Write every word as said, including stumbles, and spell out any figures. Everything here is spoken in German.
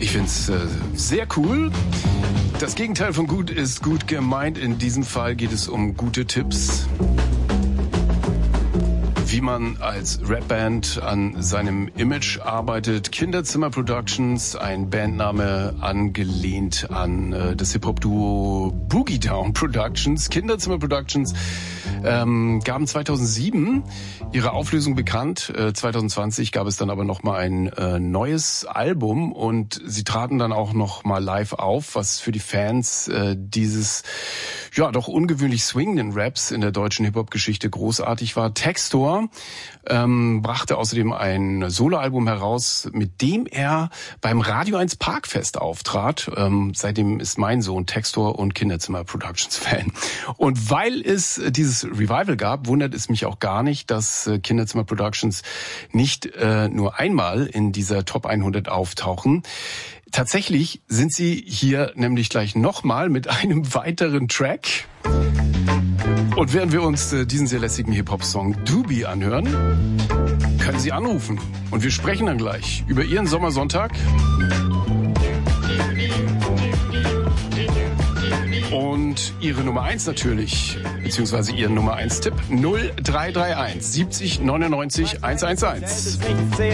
Ich find's äh, sehr cool. Das Gegenteil von gut ist gut gemeint. In diesem Fall geht es um gute Tipps, wie man als Rapband an seinem Image arbeitet. Kinderzimmer Productions, ein Bandname angelehnt an äh, das Hip-Hop-Duo Boogie Down Productions. Kinderzimmer Productions ähm, gaben zweitausendsieben ihre Auflösung bekannt. Äh, zwanzig zwanzig gab es dann aber noch mal ein äh, neues Album und sie traten dann auch noch mal live auf, was für die Fans äh, dieses ja doch ungewöhnlich swingenden Raps in der deutschen Hip-Hop-Geschichte großartig war. Textor ähm, brachte außerdem ein Soloalbum heraus, mit dem er beim Radio eins Parkfest auftrat. Ähm, seitdem ist mein Sohn Textor und Kinderzimmer Productions Fan. Und weil es dieses Revival gab, wundert es mich auch gar nicht, dass äh, Kinderzimmer Productions nicht äh, nur einmal in dieser Top hundert auftauchen. Tatsächlich sind sie hier nämlich gleich nochmal mit einem weiteren Track. Und während wir uns äh, diesen sehr lässigen Hip-Hop-Song Doobie anhören, können Sie anrufen. Und wir sprechen dann gleich über Ihren Sommersonntag. Und Ihre Nummer eins natürlich, beziehungsweise Ihren Nummer eins Tipp null drei drei eins siebzig neunundneunzig hundertelf.